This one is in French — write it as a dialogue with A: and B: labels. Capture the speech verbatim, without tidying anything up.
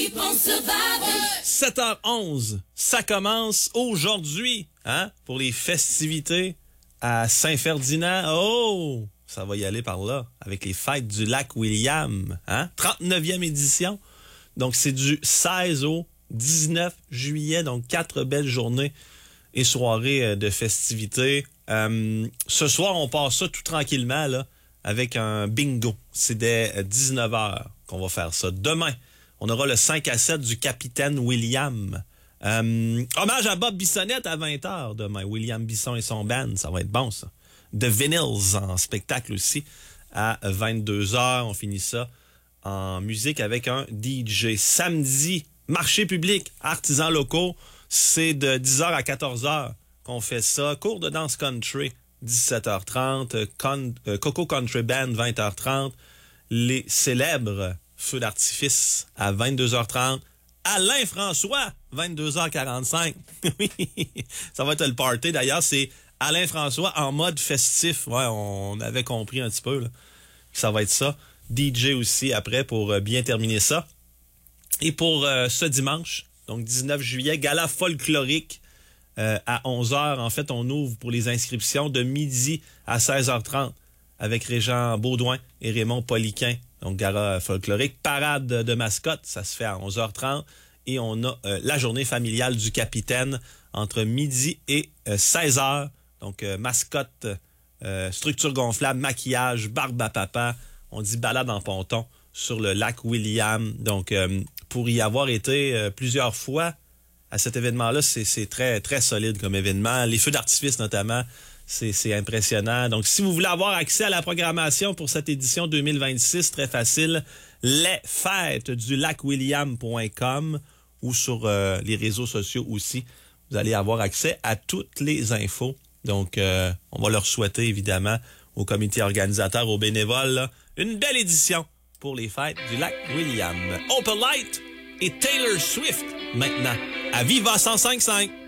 A: sept heures onze, ça commence aujourd'hui, hein, pour les festivités à Saint-Ferdinand. Oh, ça va y aller par là, avec les fêtes du lac William, hein, trente-neuvième édition. Donc, c'est du seize au dix-neuf juillet, donc quatre belles journées et soirées de festivités. Euh, ce soir, on passe ça tout tranquillement, là, avec un bingo. C'est dès dix-neuf heures qu'on va faire ça. Demain, on aura le cinq à sept du Capitaine William. Euh, hommage à Bob Bissonnette à vingt heures demain. William Bisson et son band, ça va être bon, ça. The Vinyls en spectacle aussi à vingt-deux heures. On finit ça en musique avec un D J. Samedi, marché public, artisans locaux, c'est de dix heures à quatorze heures qu'on fait ça. Cours de danse country, dix-sept heures trente. Con, euh, Coco Country Band, vingt heures trente. Les célèbres feux d'artifice à vingt-deux heures trente. Alain François, vingt-deux heures quarante-cinq. Oui, ça va être le party. D'ailleurs, c'est Alain François en mode festif. Ouais, on avait compris un petit peu là, que ça va être ça. D J aussi après pour bien terminer ça. Et pour euh, ce dimanche, donc dix-neuf juillet, gala folklorique euh, à onze heures. En fait, on ouvre pour les inscriptions de midi à seize heures trente avec Régent Baudouin et Raymond Poliquin. Donc, gala folklorique. Parade de mascotte, ça se fait à onze heures trente. Et on a euh, la journée familiale du capitaine entre midi et euh, seize heures. Donc, euh, mascotte, euh, structure gonflable, maquillage, barbe à papa. On dit balade en ponton sur le lac William. Donc, euh, pour y avoir été euh, plusieurs fois à cet événement-là, c'est, c'est très, très solide comme événement. Les feux d'artifice, notamment, c'est, c'est impressionnant. Donc, si vous voulez avoir accès à la programmation pour cette édition deux mille vingt-six, très facile, les fêtes du lac william point com ou sur euh, les réseaux sociaux aussi. Vous allez avoir accès à toutes les infos. Donc, euh, on va leur souhaiter, évidemment, au comité organisateur, aux bénévoles, là, une belle édition pour les fêtes du lac William. Opalite et Taylor Swift, maintenant, à Viva cent cinq virgule cinq.